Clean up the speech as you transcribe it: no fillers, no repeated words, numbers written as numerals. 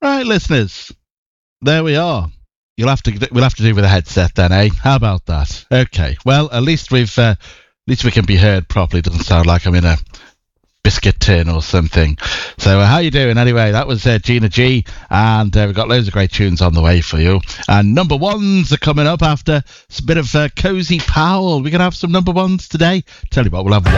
Right, listeners, there we are. We'll have to do with a headset then, eh? How about that? Okay. Well, at least we can be heard properly. It doesn't sound like I'm in a biscuit tin or something. So how you doing anyway? That was Gina G, and we've got loads of great tunes on the way for you, and number ones are coming up after a bit of Cozy Powell. We're gonna have some number ones today. Tell you what, we'll have